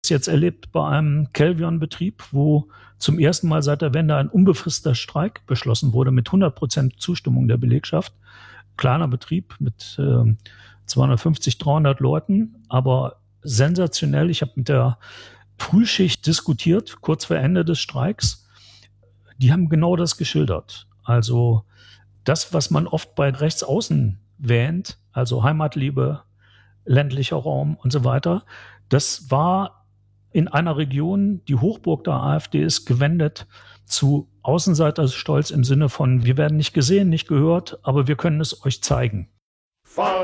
jetzt erlebt bei einem Kelvion-Betrieb, wo zum ersten Mal seit der Wende ein unbefristeter Streik beschlossen wurde mit 100% Zustimmung der Belegschaft. Kleiner Betrieb mit 250, 300 Leuten, aber sensationell. Ich habe mit der Frühschicht diskutiert, kurz vor Ende des Streiks. Die haben genau das geschildert. Also das, was man oft bei Rechtsaußen wähnt, also Heimatliebe, ländlicher Raum und so weiter, das war in einer Region, die Hochburg der AfD ist, gewendet zu Außenseiterstolz im Sinne von, wir werden nicht gesehen, nicht gehört, aber wir können es euch zeigen.